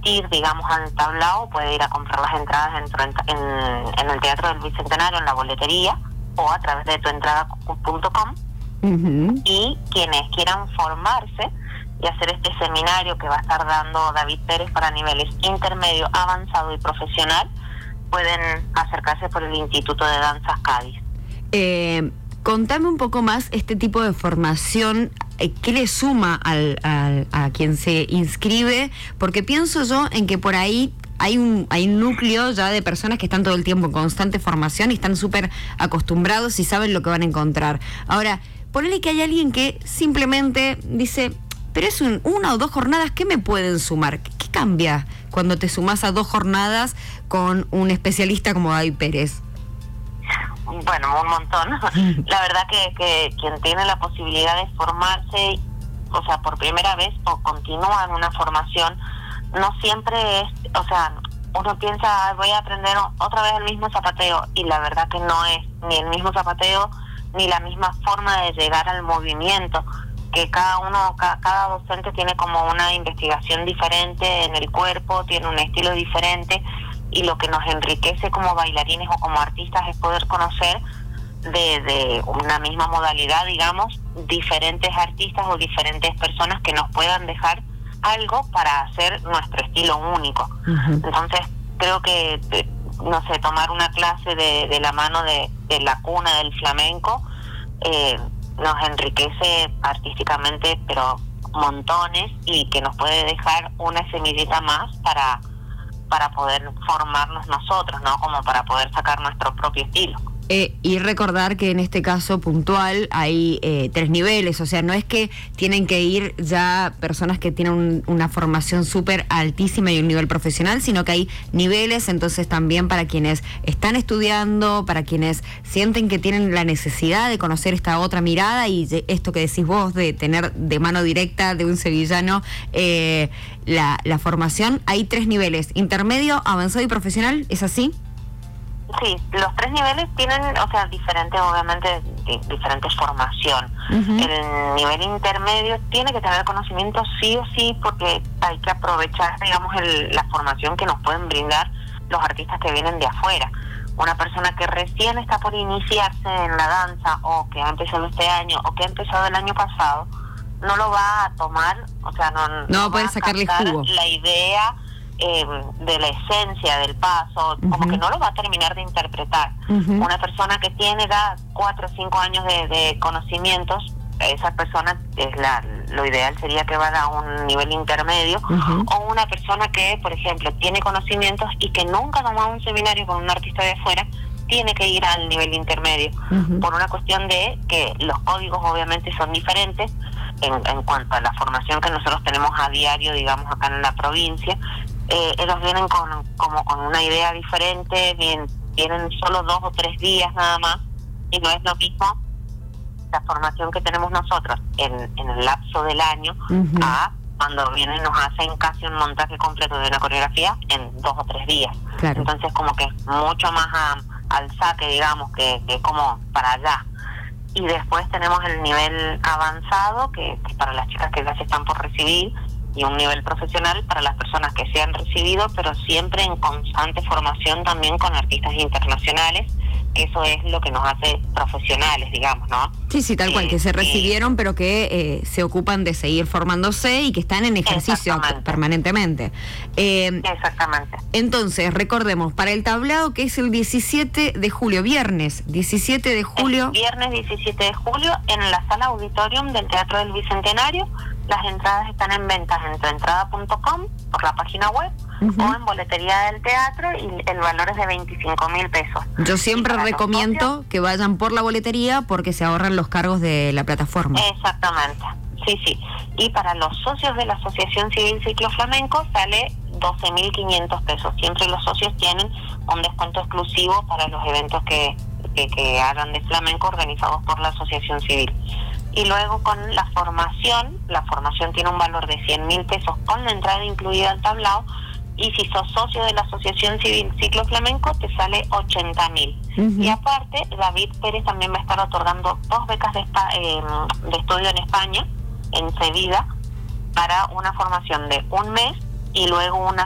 asistir, digamos, al tablao puede ir a comprar las entradas en el Teatro del Bicentenario, en la boletería, o a través de tuentrada.com. Y quienes quieran formarse y hacer este seminario que va a estar dando David Pérez para niveles intermedio, avanzado y profesional, pueden acercarse por el Instituto de Danzas Cádiz. Contame un poco más este tipo de formación, ¿qué le suma a quien se inscribe? Porque pienso yo en que por ahí hay un núcleo ya de personas que están todo el tiempo en constante formación y están súper acostumbrados y saben lo que van a encontrar. Ahora, ponele que hay alguien que simplemente dice, pero es una o dos jornadas, ¿qué me pueden sumar? ¿Qué cambia cuando te sumás a 2 jornadas con un especialista como David Pérez? Bueno, un montón. La verdad que quien tiene la posibilidad de formarse, o sea, por primera vez o continúa en una formación, no siempre es, o sea, uno piensa, voy a aprender otra vez el mismo zapateo, y la verdad que no es ni el mismo zapateo, ni la misma forma de llegar al movimiento, que cada docente tiene como una investigación diferente en el cuerpo, tiene un estilo diferente, y lo que nos enriquece como bailarines o como artistas es poder conocer de una misma modalidad, digamos, diferentes artistas o diferentes personas que nos puedan dejar algo para hacer nuestro estilo único. Entonces creo que, no sé, tomar una clase de la mano de la cuna del flamenco nos enriquece artísticamente, pero montones, y que nos puede dejar una semillita más para poder formarnos nosotros, ¿no? Como para poder sacar nuestro propio estilo. Y recordar que en este caso puntual hay 3 niveles, o sea, no es que tienen que ir ya personas que tienen una formación súper altísima y un nivel profesional, sino que hay niveles, entonces también para quienes están estudiando, para quienes sienten que tienen la necesidad de conocer esta otra mirada y esto que decís vos de tener de mano directa de un sevillano la formación, hay 3 niveles, intermedio, avanzado y profesional, ¿es así? Sí, los 3 niveles tienen, o sea, diferente, obviamente, diferente formación. El nivel intermedio tiene que tener conocimiento sí o sí, porque hay que aprovechar, digamos, la formación que nos pueden brindar los artistas que vienen de afuera. Una persona que recién está por iniciarse en la danza, o que ha empezado este año, o que ha empezado el año pasado, no lo va a tomar, o sea, no puede va a sacarle jugo. la idea de la esencia del paso, como que no lo va a terminar de interpretar. Una persona que tiene ya 4 o 5 años de conocimientos, esa persona lo ideal sería que vaya a un nivel intermedio, o una persona que, por ejemplo, tiene conocimientos y que nunca ha tomado un seminario con un artista de afuera, tiene que ir al nivel intermedio, por una cuestión de que los códigos obviamente son diferentes en cuanto a la formación que nosotros tenemos a diario, digamos, acá en la provincia. Ellos vienen con una idea diferente, vienen solo 2 o 3 días nada más, y no es lo mismo la formación que tenemos nosotros en el lapso del año a cuando vienen nos hacen casi un montaje completo de una coreografía en 2 o 3 días. Claro. Entonces como que es mucho más al saque, digamos, que como para allá. Y después tenemos el nivel avanzado, que para las chicas que ya se están por recibir, y un nivel profesional para las personas que se han recibido, pero siempre en constante formación también con artistas internacionales, que eso es lo que nos hace profesionales, digamos, ¿no? Sí, tal cual, que se recibieron, pero que se ocupan de seguir formándose y que están en ejercicio permanentemente. Exactamente. Entonces, recordemos, para el tablao, que es el 17 de julio, viernes 17 de julio. El viernes 17 de julio, en la sala auditorium del Teatro del Bicentenario. Las entradas están en ventas en tuentrada.com, por la página web, o en boletería del teatro, y el valor es de 25.000 pesos. Yo siempre recomiendo que vayan por la boletería porque se ahorran los cargos de la plataforma. Exactamente, sí. Y para los socios de la Asociación Civil Ciclo Flamenco sale 12.500 pesos. Siempre los socios tienen un descuento exclusivo para los eventos que hagan de flamenco organizados por la Asociación Civil. Y luego con la formación tiene un valor de 100.000 pesos con la entrada incluida al tablao, y si sos socio de la Asociación Civil Ciclo Flamenco te sale 80.000. Y aparte, David Pérez también va a estar otorgando 2 becas de estudio en España, en Sevilla, para una formación de un mes, y luego una